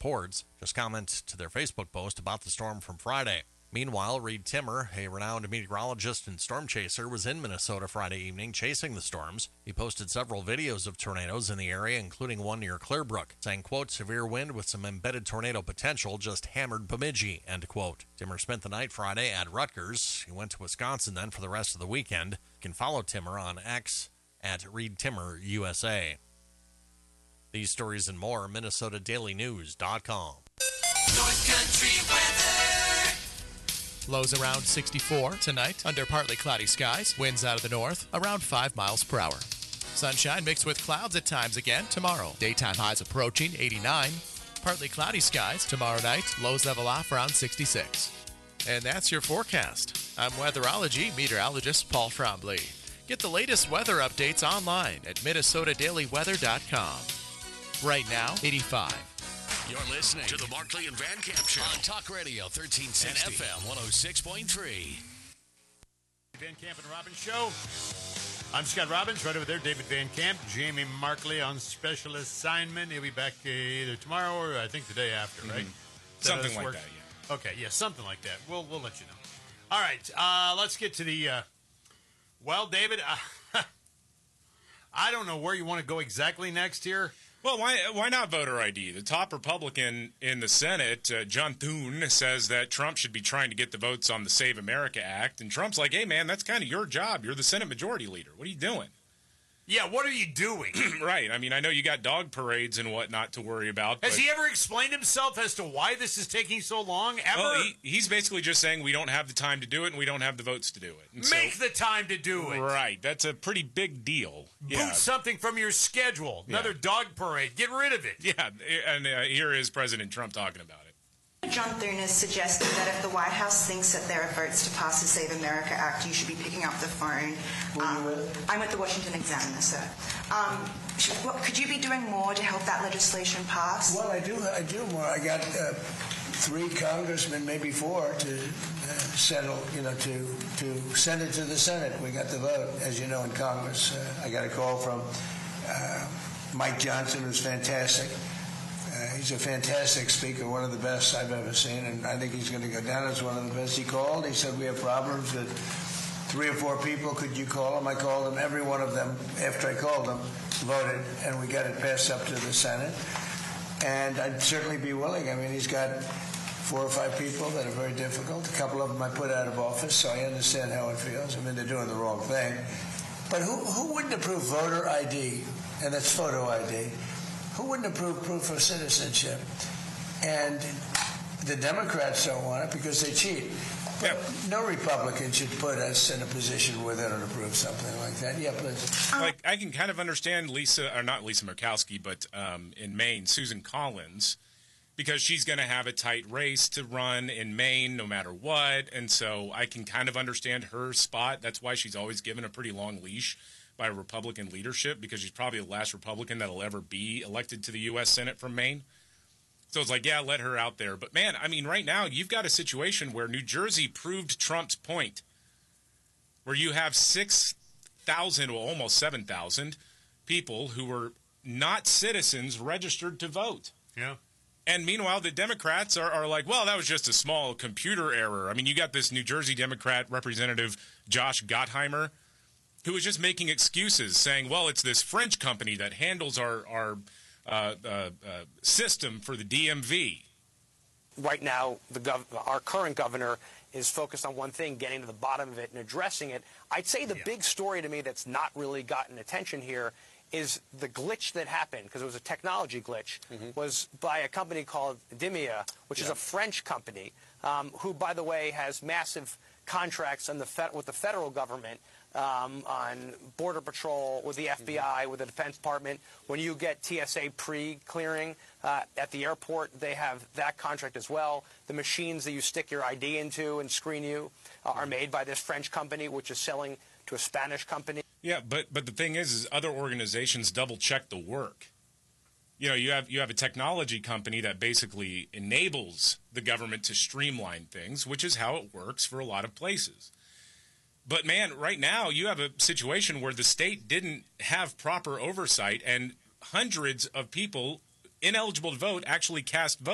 reports. Just comment to their Facebook post about the storm from Friday. Meanwhile, Reed Timmer, a renowned meteorologist and storm chaser, was in Minnesota Friday evening chasing the storms. He posted several videos of tornadoes in the area, including one near Clearbrook, saying, quote, severe wind with some embedded tornado potential just hammered Bemidji, end quote. Timmer spent the night Friday at Rutgers. He went to Wisconsin then for the rest of the weekend. You can follow Timmer on X at ReedTimmerUSA. These stories and more, MinnesotaDailyNews.com. North Country weather. Lows around 64 tonight under partly cloudy skies. Winds out of the north around 5 miles per hour. Sunshine mixed with clouds at times again tomorrow. Daytime highs approaching 89. Partly cloudy skies tomorrow night. Lows level off around 66. And that's your forecast. I'm weatherology meteorologist Paul Trombley. Get the latest weather updates online at MinnesotaDailyWeather.com. Right now, 85. You're listening to the Markley and Van Camp Show on Talk Radio 1360 and FM 106.3. Van Camp and Robbins Show. I'm Scott Robbins. Right over there, David Van Camp. Jamie Markley on special assignment. He'll be back either tomorrow or I think the day after, right? Something like that, yeah. Okay, yeah, something like that. We'll let you know. All right, let's get to the... well, David, I don't know where you want to go exactly next here. Well, why not voter ID? The top Republican in the Senate, John Thune, says that Trump should be trying to get the votes on the Save America Act. And Trump's like, hey, man, that's kind of your job. You're the Senate Majority Leader. What are you doing? Yeah, what are you doing? Right. I mean, I know you got dog parades and whatnot to worry about. Has he ever explained himself as to why this is taking so long? Ever? Well, he's basically just saying we don't have the time to do it and we don't have the votes to do it. And Make the time to do it. Right. That's a pretty big deal. Boot something from your schedule. Another dog parade. Get rid of it. Yeah, and here is President Trump talking about it. John Thune is suggesting that if the White House thinks that there are votes to pass the Save America Act, you should be picking up the phone. I'm with the Washington Examiner, sir. Could you be doing more to help that legislation pass? Well, I do more. I got 3 congressmen, maybe 4, to settle, to send it to the Senate. We got the vote, as you know, in Congress. I got a call from Mike Johnson, who's fantastic. He's a fantastic speaker, one of the best I've ever seen, and I think he's going to go down as one of the best. He called. He said, we have problems with 3 or 4 people. Could you call them? I called them. Every one of them, after I called them, voted, and we got it passed up to the Senate. And I'd certainly be willing. I mean, he's got 4 or 5 people that are very difficult. A couple of them I put out of office, so I understand how it feels. I mean, they're doing the wrong thing. But who wouldn't approve voter ID? And that's photo ID. Who wouldn't approve proof of citizenship? And the Democrats don't want it because they cheat. But no Republican should put us in a position where they don't approve something like that. Yeah, please. Like, I can kind of understand not Lisa Murkowski, but in Maine, Susan Collins, because she's going to have a tight race to run in Maine no matter what. And so I can kind of understand her spot. That's why she's always given a pretty long leash by Republican leadership, because she's probably the last Republican that'll ever be elected to the U.S. Senate from Maine. So it's like, yeah, let her out there. But, man, I mean, right now you've got a situation where New Jersey proved Trump's point, where you have 6,000, well, almost 7,000 people who were not citizens registered to vote. Yeah. And meanwhile, the Democrats are like, well, that was just a small computer error. I mean, you got this New Jersey Democrat Representative Josh Gottheimer, who was just making excuses, saying, well, it's this French company that handles our system for the DMV. Right now, our current governor is focused on one thing, getting to the bottom of it and addressing it. I'd say the big story to me that's not really gotten attention here is the glitch that happened, because it was a technology glitch, was by a company called Dimia, which is a French company, who, by the way, has massive contracts with the federal government on Border Patrol, with the FBI, with the Defense Department. When you get TSA pre-clearing at the airport, they have that contract as well. The machines that you stick your ID into and screen you are made by this French company, which is selling to a Spanish company. Yeah, but the thing is other organizations double-check the work. You know, you have a technology company that basically enables the government to streamline things, which is how it works for a lot of places. But, man, right now you have a situation where the state didn't have proper oversight, and hundreds of people ineligible to vote actually cast votes.